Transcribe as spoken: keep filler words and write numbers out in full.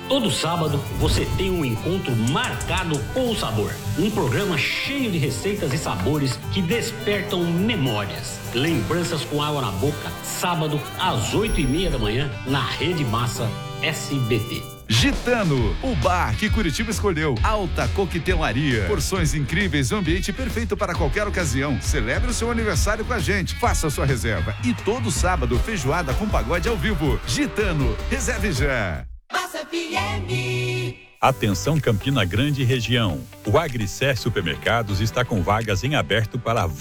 Todo sábado você tem um encontro marcado com o sabor. Um programa cheio de receitas e sabores que despertam memórias. Lembranças com água na boca. Sábado às oito e meia da manhã na Rede Massa S B T. Gitano, o bar que Curitiba escolheu. Alta Coquetelaria. Porções incríveis, um ambiente perfeito para qualquer ocasião. Celebre o seu aniversário com a gente. Faça a sua reserva. E todo sábado, feijoada com pagode ao vivo. Gitano, reserve já. Massa F M. Atenção Campina Grande e região. O Agricé Supermercados está com vagas em aberto para